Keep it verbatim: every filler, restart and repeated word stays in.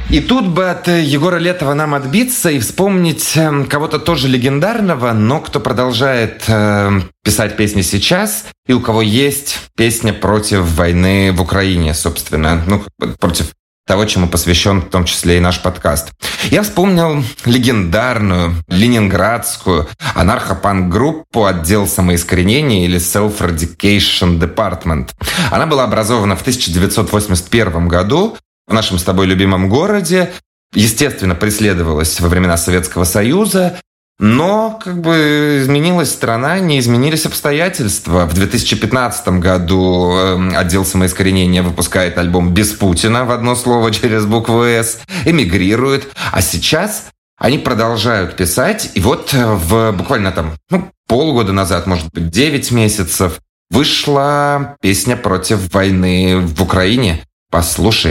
И тут бы от Егора Летова нам отбиться и вспомнить кого-то тоже легендарного, но кто продолжает э, писать песни сейчас, и у кого есть песня против войны в Украине, собственно, ну, против того, чему посвящен в том числе и наш подкаст. Я вспомнил легендарную ленинградскую анархопанк-группу «Отдел самоискоренения» или Self-Eradication Department. Она была образована в тысяча девятьсот восемьдесят первом году в нашем с тобой любимом городе. Естественно, преследовалась во времена Советского Союза, но как бы изменилась страна, не изменились обстоятельства. В две тысячи пятнадцатом году отдел самоискоренения выпускает альбом «Без Путина» в одно слово через букву «С», эмигрирует. А сейчас они продолжают писать. И вот в буквально там ну, полгода назад, может быть, девять месяцев, вышла песня против войны в Украине. Послушай.